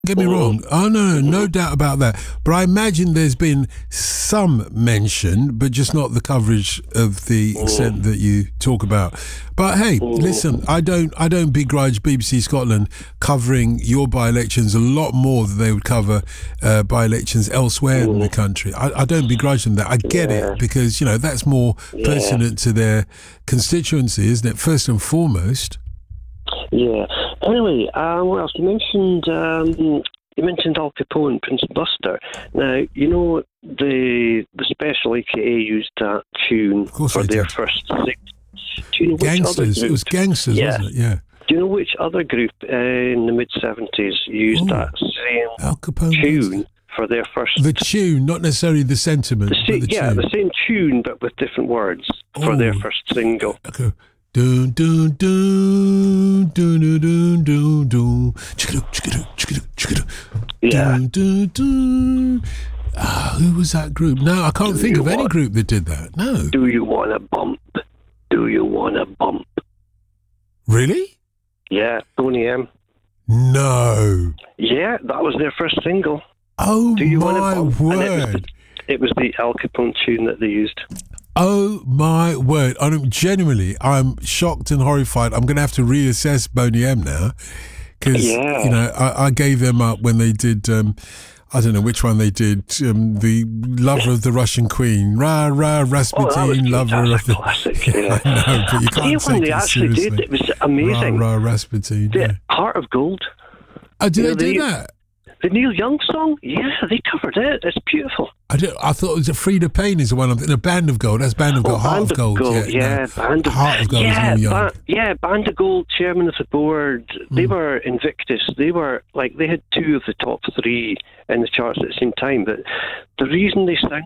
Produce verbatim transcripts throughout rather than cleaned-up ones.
Get me wrong. Oh, no, no, no doubt about that. But I imagine there's been some mention, but just not the coverage of the extent that you talk about. But hey, listen, I don't I don't begrudge B B C Scotland covering your by-elections a lot more than they would cover uh, by-elections elsewhere in the country. I, I don't begrudge them that. I get Yeah. it, because, you know, that's more Yeah. pertinent to their constituency, isn't it, first and foremost? Yeah. Anyway, um, what else? You mentioned um, you mentioned Al Capone, Prince Buster. Now, you know the the Special A K A used that tune course for they their did. first six. Do you know which other Gangsters. group? It was Gangsters, Yeah. wasn't it? Yeah. Do you know which other group uh, in the mid seventies used Ooh. that same Al Capone. tune for their first? The tune, not necessarily the sentiment, the sa- but the yeah, tune. the same tune but with different words for their Ooh. first single. Okay. Dun dun dun dun dun dun dun dun. Chickadoo, chickadoo, chickadoo, chickadoo. Yeah. Dun dun dun. Ah, who was that group? No, I can't Do think you of any want- group that did that. No. Do you want a bump? Do you want a bump? Really? Yeah, Tony M. No. Yeah, that was their first single. Oh Do you want my a bump? And it was, word. the, it was the Al Capone tune that they used. Oh my word. I'm genuinely, I'm shocked and horrified. I'm going to have to reassess Boney M now, because, Yeah. you know, I, I gave them up when they did, um, I don't know which one they did, um, the Lover of the Russian Queen. Ra, ra, Rasputin, Oh, that was Lover that's of a the... classic. Yeah. I know, but you Tell you can't when take they it actually seriously. did, it was amazing. Ra, ra, Rasputin. The Yeah. Heart of Gold. Oh, did You they know, do they- that? The Neil Young song? Yeah, they covered it. It's beautiful. I, did, I thought it was a Frida Payne is the one I'm thinking. A Band of Gold. That's Band of Gold. Oh, Heart Band of Gold. Yeah, Yeah, no. Band of Heart of Gold yeah, is Neil Young. ba- yeah, Band of Gold, chairman of the board. They Mm. were Invictus. They were like they had two of the top three in the charts at the same time. But the reason they sang,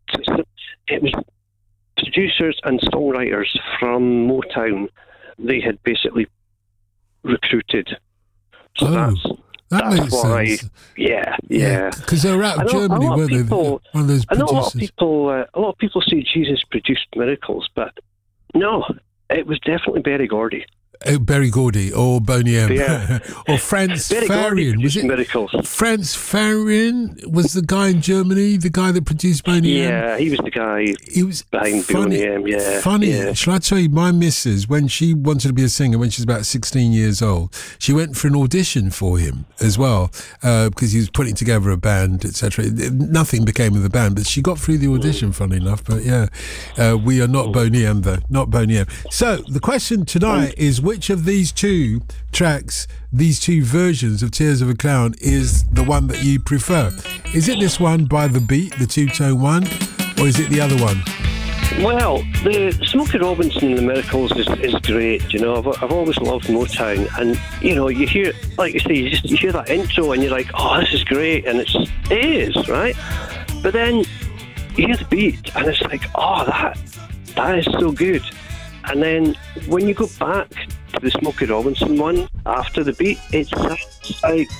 it was producers and songwriters from Motown. They had basically recruited. So Oh, that's that that's makes why. sense. Yeah, yeah. Because they were out I of know- a Germany, lot of weren't they? people- One of those I know a lot of producers. people. Uh, a lot of people say Jesus produced miracles, but no, it was definitely Berry Gordy. Uh, Berry Gordy or Boney M. Yeah. or Franz Berry Gordy Farian. Was produced it miracles. Franz Farian was the guy in Germany, the guy that produced Boney M? Yeah, he was the guy He was behind funny. Boney M. Yeah, Funny. Yeah. Shall I tell you, my missus, when she wanted to be a singer, when she was about sixteen years old, she went for an audition for him as well, uh, because he was putting together a band, et cetera. Nothing became of the band, but she got through the audition, funny enough. But yeah, uh, we are not Boney M, though. Not Boney M. So the question tonight is, which of these two tracks, these two versions of Tears of a Clown, is the one that you prefer? Is it this one by The Beat, the two-tone one, or is it the other one? Well, the Smokey Robinson and the Miracles is, is great. You know, I've, I've always loved Motown, and you know, you hear, like you say, you just you hear that intro, and you're like, oh, this is great, and it's it is right. But then you hear the beat, and it's like, oh, that that is so good. And then when you go back to the Smokey Robinson one after the beat, it's like,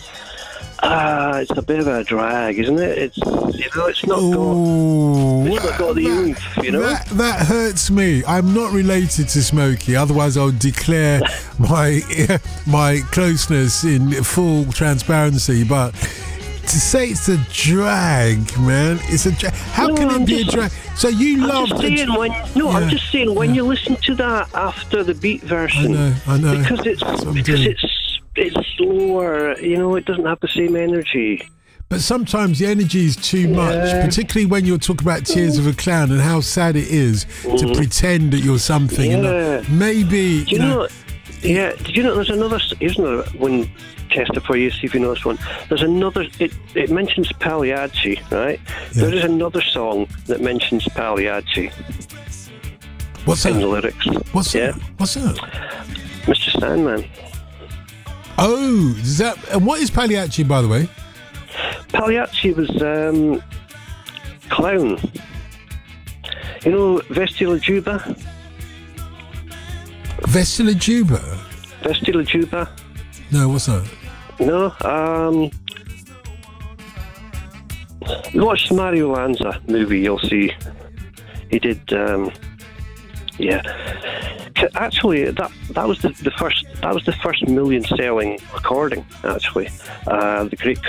ah, uh, it's a bit of a drag, isn't it? It's, you know, it's not Ooh, got, it's not got the that, oomph, you know. That, that hurts me. I'm not related to Smokey, otherwise I would declare my my closeness in full transparency. But to say it's a drag, man, it's a drag. How No, can it I'm be just- a drag? So you I'm love just the saying when no, Yeah, I'm just saying when yeah. you listen to that after the beat version, I know, I know. because it's That's what I'm because doing. it's it's slower. You know, it doesn't have the same energy. But sometimes the energy is too much, Yeah. particularly when you're talking about Tears of a Clown and how sad it is to pretend that you're something. and Yeah. not- maybe, Do you know? Yeah. Did you know? There's another. Here's another one. Tester for you. See if you know this one. There's another. It it mentions Pagliacci, right? Yeah. There is another song that mentions Pagliacci what's in the that? lyrics. What's yeah, that? What's that? Mister Sandman. Oh, is that, and what is Pagliacci, by the way? Pagliacci was um, clown. You know Vestila Juba? Vestila Juba? Vestila Juba? No, what's that? No. Um, watch the Mario Lanza movie, you'll see. He did um, Yeah. Actually, that that was the, the first that was the first million selling recording. Actually, uh, the Great